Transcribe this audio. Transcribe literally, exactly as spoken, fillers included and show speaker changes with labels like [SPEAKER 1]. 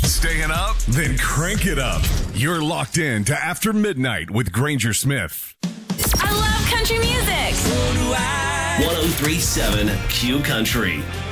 [SPEAKER 1] Staying up? Then crank it up. You're locked in to After Midnight with Granger Smith.
[SPEAKER 2] I love country music.
[SPEAKER 3] one oh three point seven Q Country.